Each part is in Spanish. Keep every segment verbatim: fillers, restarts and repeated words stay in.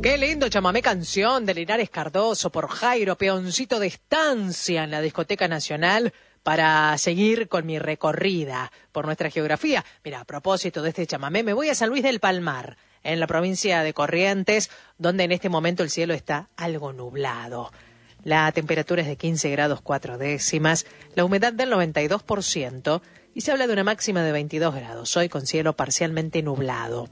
Qué lindo chamamé canción de Linares Cardoso por Jairo, peoncito de estancia en la Discoteca Nacional, para seguir con mi recorrida por nuestra geografía. Mira, a propósito de este chamamé, me voy a San Luis del Palmar, en la provincia de Corrientes, donde en este momento el cielo está algo nublado. La temperatura es de quince grados cuatro décimas, la humedad del noventa y dos por ciento y se habla de una máxima de veintidós grados, hoy con cielo parcialmente nublado.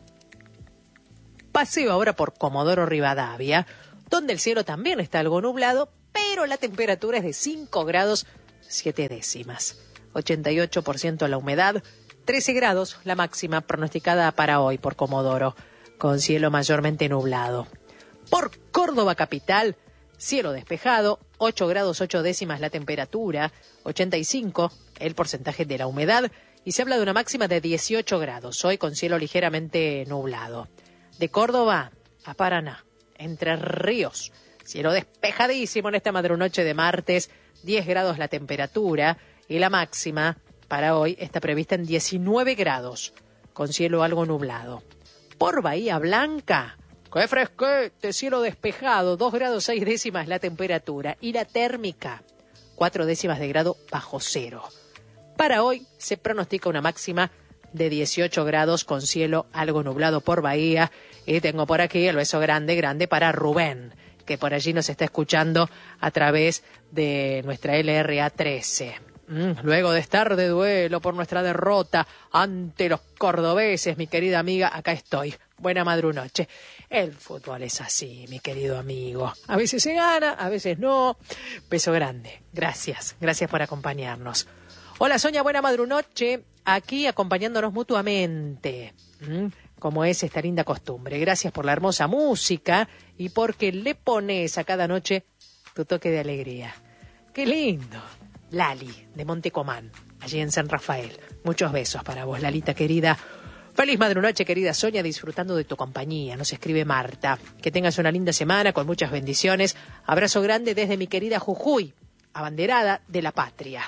Paseo ahora por Comodoro Rivadavia, donde el cielo también está algo nublado, pero la temperatura es de cinco grados siete décimas. ochenta y ocho por ciento la humedad, trece grados la máxima pronosticada para hoy por Comodoro, con cielo mayormente nublado. Por Córdoba capital, cielo despejado, ocho grados ocho décimas la temperatura, ochenta y cinco el porcentaje de la humedad, y se habla de una máxima de dieciocho grados, hoy con cielo ligeramente nublado. De Córdoba a Paraná, Entre Ríos, cielo despejadísimo en esta madrunoche de martes, diez grados la temperatura y la máxima para hoy está prevista en diecinueve grados, con cielo algo nublado. Por Bahía Blanca, qué fresquete, cielo despejado, dos grados seis décimas la temperatura y la térmica, cuatro décimas de grado bajo cero. Para hoy se pronostica una máxima de dieciocho grados con cielo algo nublado por Bahía. Y tengo por aquí el beso grande, grande para Rubén, que por allí nos está escuchando a través de nuestra L R A trece. Mm, luego de estar de duelo por nuestra derrota ante los cordobeses, mi querida amiga, acá estoy. Buena madrunoche. El fútbol es así, mi querido amigo. A veces se gana, a veces no. Beso grande. Gracias, gracias por acompañarnos. Hola Sonia, buena madrunoche. Aquí acompañándonos mutuamente. Mm. Como es esta linda costumbre. Gracias por la hermosa música y porque le pones a cada noche tu toque de alegría. ¡Qué lindo! Lali, de Montecomán, allí en San Rafael. Muchos besos para vos, Lalita querida. Feliz madrunoche, querida Sonia, disfrutando de tu compañía. Nos escribe Marta. Que tengas una linda semana con muchas bendiciones. Abrazo grande desde mi querida Jujuy, abanderada de la patria.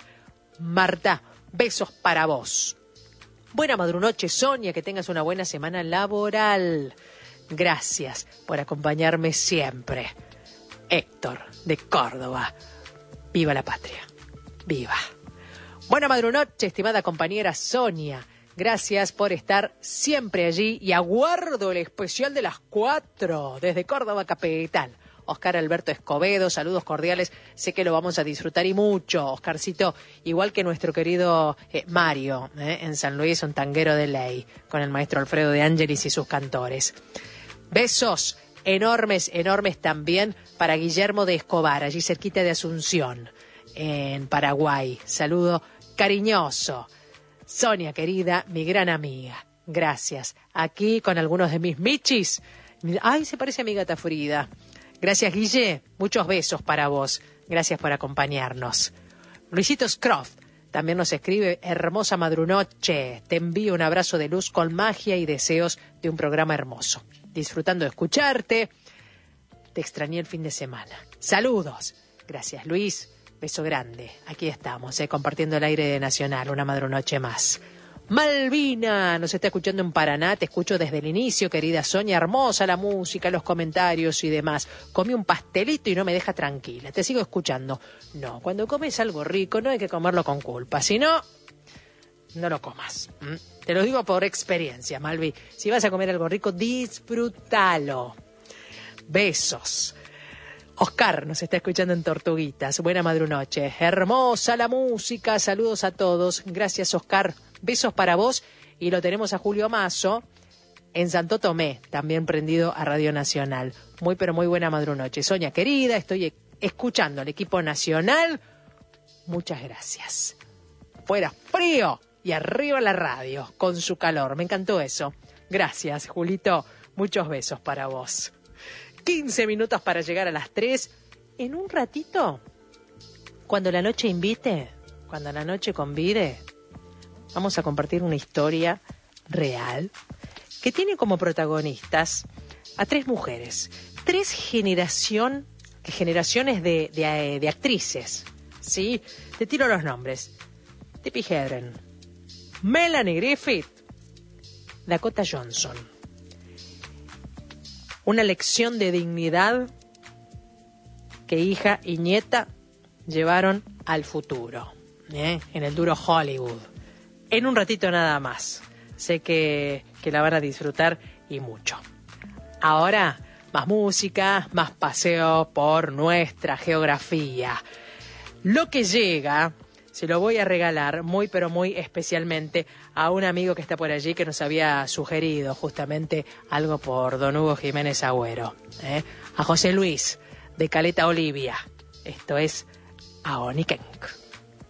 Marta, besos para vos. Buena madrunoche, Sonia, que tengas una buena semana laboral. Gracias por acompañarme siempre. Héctor, de Córdoba. Viva la patria. Viva. Buena madrunoche, estimada compañera Sonia. Gracias por estar siempre allí y aguardo el especial de las cuatro desde Córdoba capital. Oscar Alberto Escobedo, saludos cordiales, sé que lo vamos a disfrutar y mucho, Oscarcito, igual que nuestro querido eh, Mario, eh, en San Luis, un tanguero de ley, con el maestro Alfredo de Ángelis y sus cantores. Besos enormes, enormes también para Guillermo de Escobar, allí cerquita de Asunción, en Paraguay. Saludo cariñoso. Sonia, querida, mi gran amiga, gracias. Aquí con algunos de mis michis. Ay, se parece a mi gata Frida. Gracias, Guille. Muchos besos para vos. Gracias por acompañarnos. Luisito Scroft también nos escribe: hermosa madrunoche. Te envío un abrazo de luz con magia y deseos de un programa hermoso. Disfrutando de escucharte. Te extrañé el fin de semana. Saludos. Gracias, Luis. Beso grande. Aquí estamos, eh, compartiendo el aire de Nacional. Una madrunoche más. Malvina nos está escuchando en Paraná, te escucho desde el inicio, querida Sonia, hermosa la música, los comentarios y demás. Comí un pastelito y no me deja tranquila, te sigo escuchando. No, cuando comes algo rico no hay que comerlo con culpa, si no, no lo comas. ¿Mm? Te lo digo por experiencia, Malvi. Si vas a comer algo rico, disfrútalo. Besos. Oscar nos está escuchando en Tortuguitas, buena madrunoche. Hermosa la música, saludos a todos. Gracias, Oscar. Besos para vos. Y lo tenemos a Julio Mazo en Santo Tomé, también prendido a Radio Nacional. Muy pero muy buena madrunoche. Sonia querida, estoy escuchando al equipo nacional. Muchas gracias. Fuera frío y arriba la radio con su calor. Me encantó eso. Gracias, Julito. Muchos besos para vos. quince minutos para llegar a las tres. En un ratito, cuando la noche invite, cuando la noche convide, vamos a compartir una historia real que tiene como protagonistas a tres mujeres, tres generación, generaciones de, de, de actrices, ¿sí? Te tiro los nombres. Tippi Hedren, Melanie Griffith, Dakota Johnson. Una lección de dignidad que hija y nieta llevaron al futuro, ¿eh? En el duro Hollywood. En un ratito nada más. Sé que, que la van a disfrutar y mucho. Ahora, más música, más paseo por nuestra geografía. Lo que llega, se lo voy a regalar muy pero muy especialmente a un amigo que está por allí que nos había sugerido justamente algo por don Hugo Jiménez Agüero, ¿eh? A José Luis de Caleta Olivia. Esto es Aonikenk.